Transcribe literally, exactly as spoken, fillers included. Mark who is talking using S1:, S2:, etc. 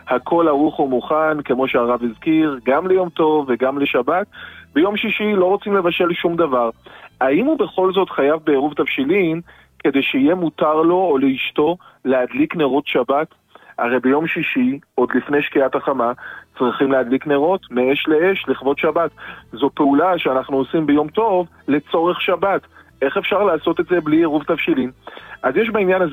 S1: הכל ערוך ומוכן, כמו שהרב הזכיר, גם ליום טוב וגם לשבת. ביום שישי לא רוצים לבשל שום דבר. האם הוא בכל זאת חייב בעירוב תבשילין כדי שיהיה מותר לו או לאשתו להדליק נרות שבת? הרי ביום שישי, עוד לפני שקיעת החמה, צריכים להדליק נרות מאש לאש לכבוד שבת. זו פעולה שאנחנו עושים ביום טוב לצורך שבת. איך אפשר לעשות את זה בלי עירוב תבשילין? אז יש בעניין הזה